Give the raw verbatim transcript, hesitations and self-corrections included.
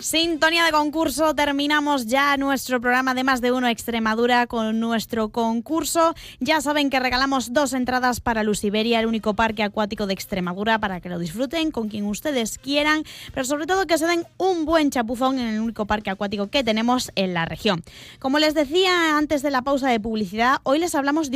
Sintonía de concurso, terminamos ya nuestro programa de Más de Uno Extremadura con nuestro concurso. Ya saben que regalamos dos entradas para Lusiberia, el único parque acuático de Extremadura, para que lo disfruten con quien ustedes quieran, pero sobre todo que se den un buen chapuzón en el único parque acuático que tenemos en la región. Como les decía antes de la pausa de publicidad, hoy les hablamos de